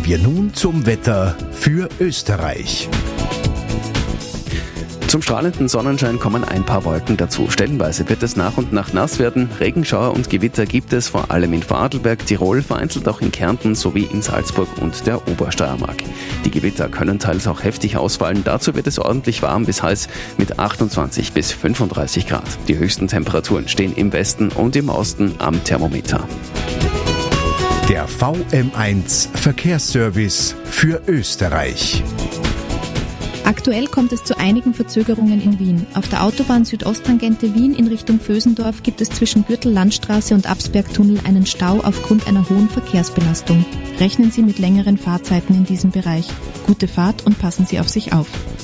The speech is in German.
wir nun zum Wetter für Österreich. Zum strahlenden Sonnenschein kommen ein paar Wolken dazu. Stellenweise wird es nach und nach nass werden. Regenschauer und Gewitter gibt es vor allem in Vorarlberg, Tirol, vereinzelt auch in Kärnten sowie in Salzburg und der Obersteiermark. Die Gewitter können teils auch heftig ausfallen. Dazu wird es ordentlich warm bis heiß mit 28 bis 35 Grad. Die höchsten Temperaturen stehen im Westen und im Osten am Thermometer. Der VM1 Verkehrsservice für Österreich. Aktuell kommt es zu einigen Verzögerungen in Wien. Auf der Autobahn Südosttangente Wien in Richtung Vösendorf gibt es zwischen Gürtel-Landstraße und Absbergtunnel einen Stau aufgrund einer hohen Verkehrsbelastung. Rechnen Sie mit längeren Fahrzeiten in diesem Bereich. Gute Fahrt und passen Sie auf sich auf.